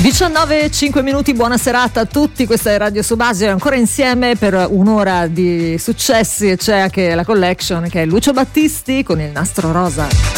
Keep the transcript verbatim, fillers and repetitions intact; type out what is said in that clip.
diciannove e cinque minuti, buona serata a tutti, questa è Radio Subasio, ancora insieme per un'ora di successi e c'è anche la collection che è Lucio Battisti con il nastro rosa.